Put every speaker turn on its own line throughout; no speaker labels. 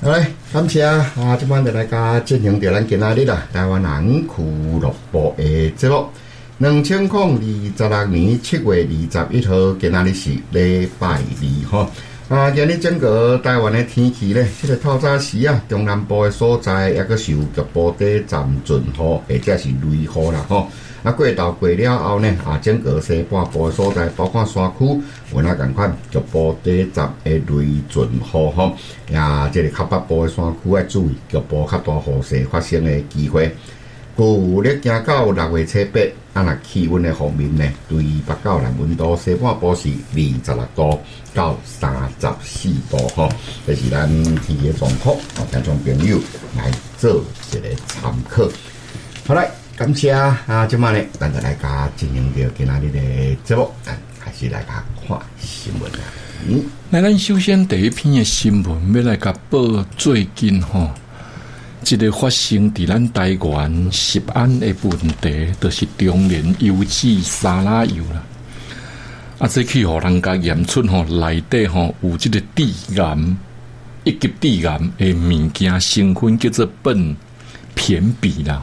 好嘞，感谢啊！今晚就来甲进行着咱今仔日啦，台湾人俱乐部的节目。2026年7月21号，今仔日是礼拜二吼。今日整个台湾的天气咧，这个透早时啊，中南部的所在也个受局部地暂阵雨或者是雷雨啦吼。过昼过了后呢，整个西半部的所在，包括山区，有那共款局部地暂的雷阵雨吼。这个较北部的山区要注意局部较大雨势发生的机会。故咧行到6月7、8，若气温的方面呢，对北到南温度西半部是26度到34度吼，这是咱天气的状况，听众朋友来做一个参考。好来，感谢今晚呢，咱就来甲进行着今仔日的节目，开始来甲看新闻啦。
那咱首先第一篇的新闻要来甲报最近吼。这个发生伫咱台湾食安的问题，就是中联油脂沙拉油啦。这去互人家验出内底有这个致癌、1级致癌的物件成分叫做苯偏比啦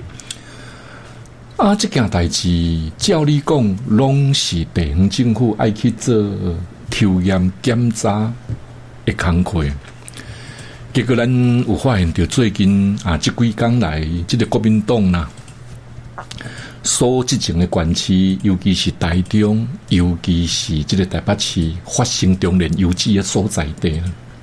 这件代志，照理讲，拢是地方政府爱去做抽验检查的工课。结果咱有发现到最近这几天来，这个国民党啦，所执政的县市，尤其是台中，尤其是这个台北市，发生中联油脂的所在地，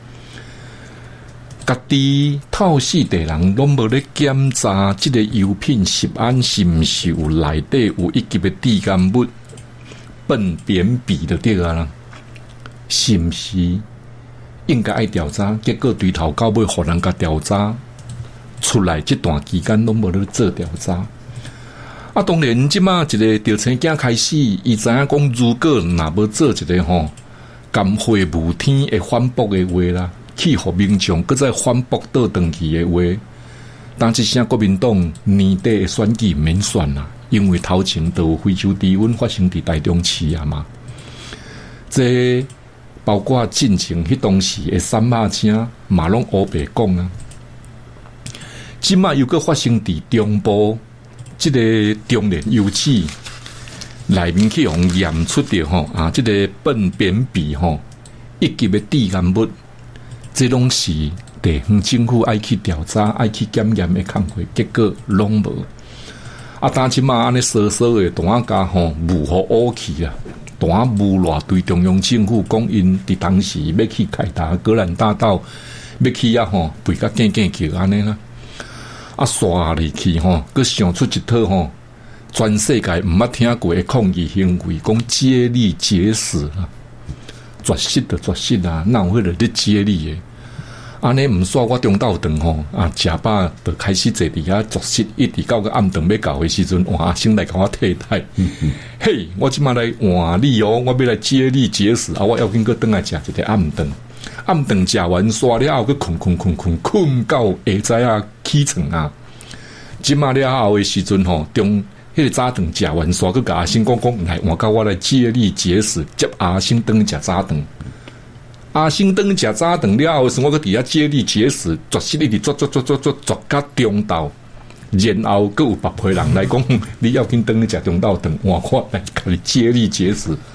各地透视地人拢无咧检查这个油品食安是毋是有内底有1级的致癌物苯扁比的对啦，是毋是？应该爱调查，结果对头到尾，互人家调查出来，这段期间拢无咧做调查。当然，即马一个调查囝开始，伊知影讲，如果若无做一个甘花无天的反驳的话啦，去互民众搁再反驳倒转去的话，当一声国民党年底的选举免选啦，因为头前都有非洲低温发生伫台中市嘛，这。包括进前迄当时的三马车嘛拢乌白讲啊，即马又搁发生伫中部，即个中联油脂内面去互验出着即个苯扁比1级的致癌物，这拢是地方政府爱去调查、爱去检验的工作，结果拢无。当即马安尼稍稍的大家雾互乌去啊。大无赖对中央政府讲，因伫当时要去凯达格兰大道，要去背甲见桥安尼啦，刷入去佮想出一套全世界毋捌听过的抗议行为，讲接力结死啊，绝食的绝食啊，哪有迄个咧接力的？安尼毋煞我中昼顿食饱就开始坐伫遐作息，一直到个暗顿要到的时阵，哇，先来甲我替代。嘿，我即马来换你我要来接力结死我要紧个转来食一个暗顿，暗顿食完刷了后，个困到下早起床啊。即马了后的时阵中迄个早顿食完刷，个甲阿星讲来换到我来接力结死，接阿星顿食早顿。阿星顿食早顿了后，我个底下接力结死，绝死你做到中昼，然后佫有别批人来讲，你要紧顿食中昼顿，换看来甲你接力结死。